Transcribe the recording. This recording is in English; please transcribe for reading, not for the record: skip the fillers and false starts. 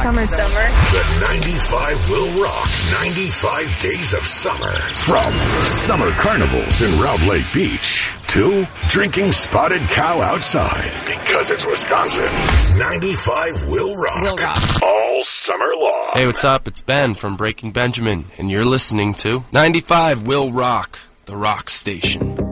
Summer. The 95 will rock 95 days of summer. From summer carnivals in Round Lake Beach to drinking spotted cow outside because it's Wisconsin. 95 will rock. All summer long. Hey, what's up? It's Ben from Breaking Benjamin, and you're listening to 95 Will Rock, the rock station.